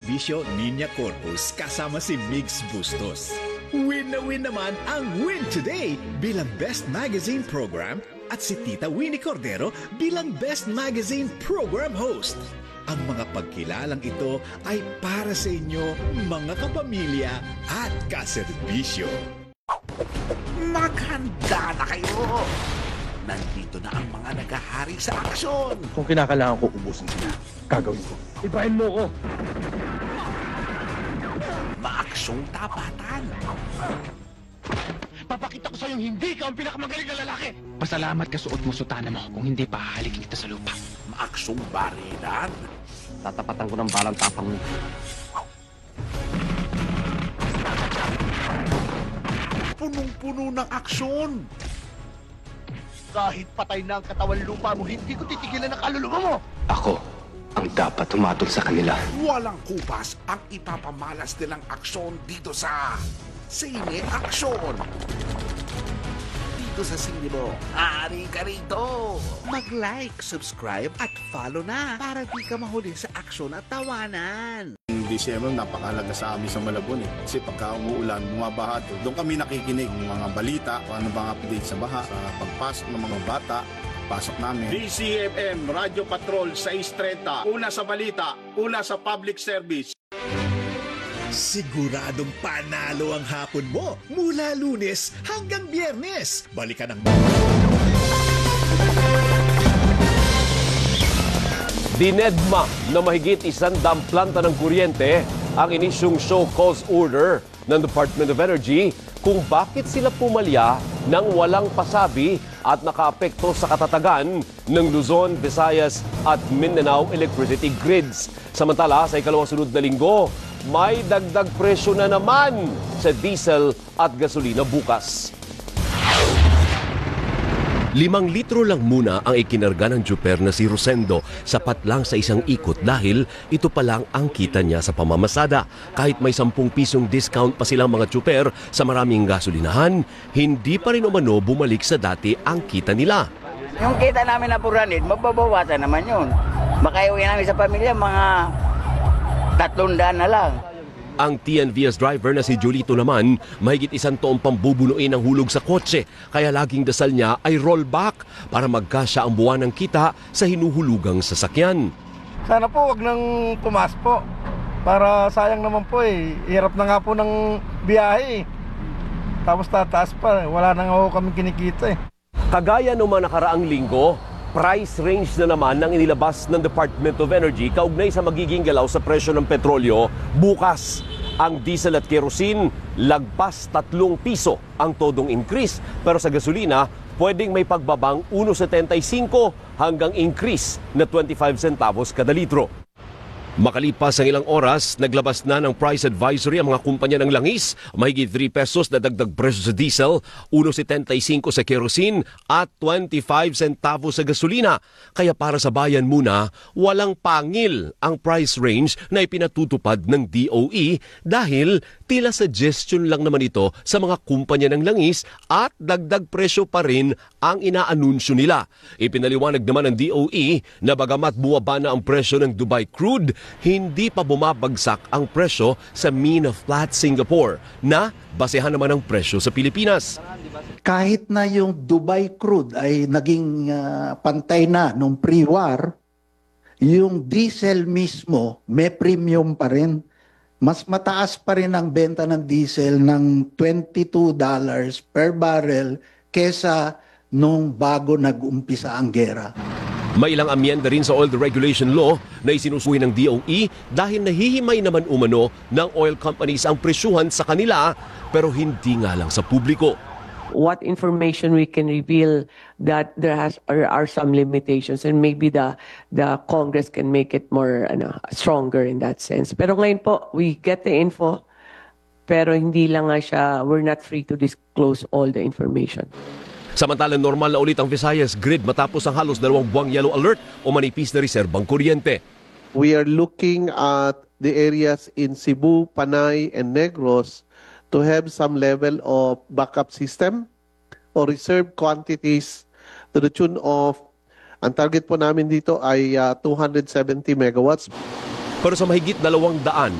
Servicio Niña Corpus kasama si Migs Bustos. Win na win naman ang Win Today bilang Best Magazine Program at si Tita Winnie Cordero bilang Best Magazine Program Host. Ang mga pagkilalang ito ay para sa inyo, mga kapamilya at kaserbisyo. Maghanda na kayo! Nandito na ang mga naghahari sa aksyon! Kung kinakailangan ko ubusin sila, gagawin ko. Ibahin mo ko! Maaksyong tapatan! Papakita ko sa'yong hindi ka ang pinakamagaling na lalaki! Pasalamat ka suot mo sutana mo, kung hindi pa hahalikin kita sa lupa. Maaksyong barilan! Tatapatan ko ng balang tapang mo. Punong-puno ng aksyon! Kahit patay na ang katawan lupa mo, hindi ko titigilan ang kaluluwa mo! Ako ang dapat tumatol sa kanila. Walang kupas ang ipapamalas nilang aksyon dito sa Sine Aksyon. Dito sa sine mo, hari ka rito. Mag-like, subscribe at follow na para di ka mahuli sa aksyon at tawanan. December, napakalaga sa amin sa Malabon eh. Kasi pagka umuulan, bumabaha to. Doon kami nakikinig ng mga balita, kung ano bang update sa baha, sa pagpasok ng mga bata, pasok namin. DCFM, Radio Patrol 630, una sa balita, una sa public service. Siguradong panalo ang hapon mo mula Lunes hanggang Biyernes. Balikan ang... Dinedma na mahigit 100 planta ng kuryente ang inisyong show cause order ng Department of Energy kung bakit sila pumalya ng walang pasabi at nakaapekto sa katatagan ng Luzon, Visayas at Mindanao electricity grids. Samantala, sa ikalawang sunod na linggo, may dagdag presyo na naman sa diesel at gasolina bukas. 5 litro lang muna ang ikinarga ng tsuper na si Rosendo. Sapat lang sa isang ikot dahil ito pa lang ang kita niya sa pamamasada. Kahit may 10 pisong discount pa silang mga tsuper sa maraming gasolinahan, hindi pa rin umano bumalik sa dati ang kita nila. Yung kita namin na puranid, mababawasan naman yun. Makaiuwi namin sa pamilya, mga 300 na lang. Ang TNVS driver na si Julito naman, mahigit 100 taong pambubunuin ang hulog sa kotse. Kaya laging dasal niya ay rollback para magkasya ang buwan ng kita sa hinuhulugang sasakyan. Sana po wag nang tumaas po. Para sayang naman po eh. Hirap na nga po ng biyahe eh. Tapos tataas pa. Wala na nga po kami kinikita eh. Kagaya ng mga nakaraang linggo, price range na naman ng inilabas ng Department of Energy kaugnay sa magiging galaw sa presyo ng petrolyo bukas. Ang diesel at kerosene, lagpas 3 piso ang todong increase. Pero sa gasolina, pwedeng may pagbabang 1.75 hanggang increase na 25 centavos kada litro. Makalipas ang ilang oras, naglabas na ng price advisory ang mga kumpanya ng langis. Mahigit 3 pesos na dagdag presyo sa diesel, 1.75 sa kerosene at 25 centavos sa gasolina. Kaya para sa bayan muna, walang pangil ang price range na ipinatutupad ng DOE dahil tila suggestion lang naman ito sa mga kumpanya ng langis at dagdag presyo pa rin ang inaanunsyo nila. Ipinaliwanag naman ng DOE na bagamat buwaba na ang presyo ng Dubai crude, hindi pa bumabagsak ang presyo sa Mina Flat Singapore na basehan naman ang presyo sa Pilipinas. Kahit na yung Dubai crude ay naging pantay na nung pre-war, yung diesel mismo may premium pa rin. Mas mataas pa rin ang benta ng diesel ng $22 per barrel kesa nung bago nag-umpisa ang gera. May ilang amyenda rin sa oil regulation law na isinusuwi ng DOE dahil nahihimay naman umano ng oil companies ang presyuhan sa kanila pero hindi nga lang sa publiko. What information we can reveal that there are some limitations and maybe the Congress can make it more stronger in that sense. Pero ngayon po, we get the info pero hindi lang nga siya, we're not free to disclose all the information. Samantalang normal na ulit ang Visayas grid matapos ang halos 2 buwang yellow alert o manipis na reserbang kuryente. We are looking at the areas in Cebu, Panay, and Negros to have some level of backup system or reserve quantities to the tune of, ang target po namin dito ay 270 megawatts. Pero sa mahigit 200